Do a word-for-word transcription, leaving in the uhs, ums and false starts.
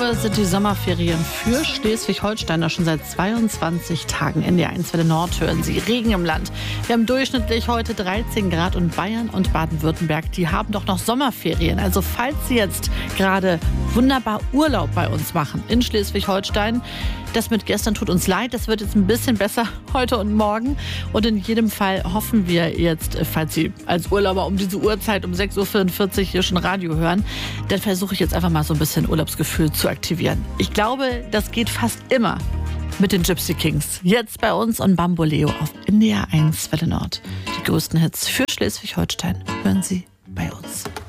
Uhr sind die Sommerferien für Schleswig-Holsteiner schon seit zweiundzwanzig Tagen. N D R eins Welle Nord hören Sie. Regen im Land. Wir haben durchschnittlich heute dreizehn Grad und Bayern und Baden-Württemberg, die haben doch noch Sommerferien. Also falls Sie jetzt gerade wunderbar Urlaub bei uns machen in Schleswig-Holstein, das mit gestern tut uns leid. Das wird jetzt ein bisschen besser heute und morgen. Und in jedem Fall hoffen wir jetzt, falls Sie als Urlauber um diese Uhrzeit um sechs Uhr vierundvierzig hier schon Radio hören, dann versuche ich jetzt einfach mal so ein bisschen Urlaubsgefühl zu aktivieren. Ich glaube, das geht fast immer mit den Gypsy Kings. Jetzt bei uns on Bamboleo auf N D R eins Welle Nord. Die größten Hits für Schleswig-Holstein hören Sie bei uns.